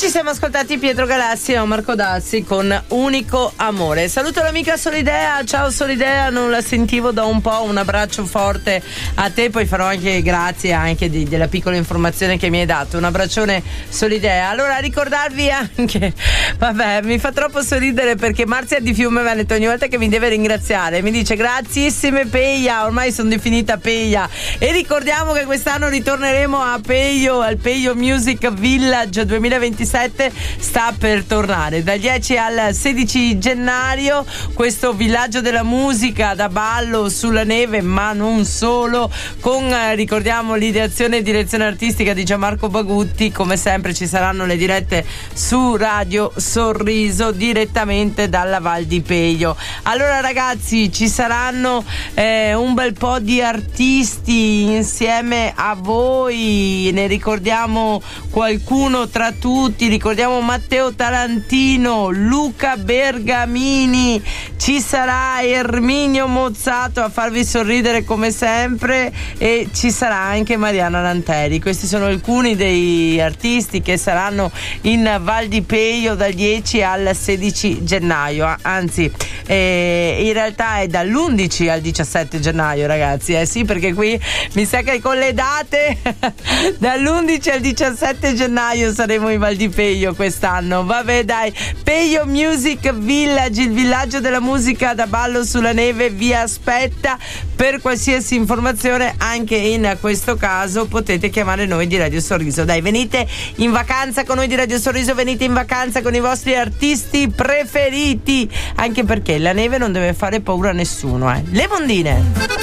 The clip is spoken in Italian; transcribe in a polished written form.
ci siamo ascoltati Pietro Galassi e Marco Dassi con Unico Amore. Saluto l'amica Solidea, ciao Solidea, non la sentivo da un po', un abbraccio forte a te, poi farò anche grazie anche della piccola informazione che mi hai dato, un abbraccione Solidea. Allora ricordarvi anche, vabbè, mi fa troppo sorridere perché Marzia di Fiume Veneto ogni volta che mi deve ringraziare mi dice grazissime Peia, ormai sono definita Peia, e ricordiamo che quest'anno ritorneremo a Peio, al Peio Music Village 2027, sta per tornare dal 10 al 16 gennaio questo villaggio della musica da ballo sulla neve, ma non solo, con ricordiamo l'ideazione e direzione artistica di Gianmarco Bagutti. Come sempre ci saranno le dirette su Radio Sorriso direttamente dalla Val di Peio. Allora ragazzi, ci saranno un bel po' di artisti insieme a voi, ne ricordiamo qualcuno tra tutti, ricordiamo Matteo Tarantino, Luca Bergamini, ci sarà Erminio Mozzato a farvi sorridere come sempre e ci sarà anche Mariana Lanteri. Questi sono alcuni dei artisti che saranno in Val di Peio dal 10 al 16 gennaio, anzi in realtà è dall'11 al 17 gennaio ragazzi, sì, perché qui mi sa che con le date dall'11 al 17 gennaio saremo in Val di Peio quest'anno. Vabbè dai, Peio Music Village, il villaggio della musica da ballo sulla neve, vi aspetta. Per qualsiasi informazione anche in questo caso potete chiamare noi di Radio Sorriso. Dai, venite in vacanza con noi di Radio Sorriso, venite in vacanza con i vostri artisti preferiti, anche perché la neve non deve fare paura a nessuno. Le Mondine.